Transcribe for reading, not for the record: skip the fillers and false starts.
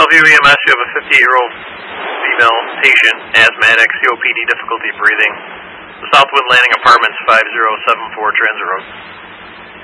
Bellevue EMS, you have a 58-year-old female patient, asthmatic, COPD, difficulty breathing. The Southwind Landing Apartments, 5074 Transit Road.